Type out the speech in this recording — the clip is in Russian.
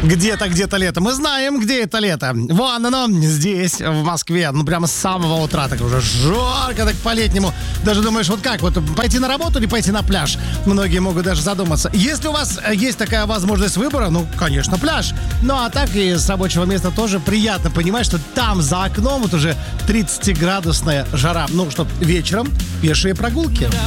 Где-то лето. Мы знаем, где это лето. Вон оно, здесь, в Москве. Ну, прямо с самого утра так уже жарко, так по-летнему. Даже думаешь, вот как, вот пойти на работу или пойти на пляж? Многие могут даже задуматься. Если у вас есть такая возможность выбора, ну, конечно, пляж. Ну, а так и с рабочего места тоже приятно понимать, что там за окном вот уже 30-градусная жара. Ну, что вечером пешие прогулки.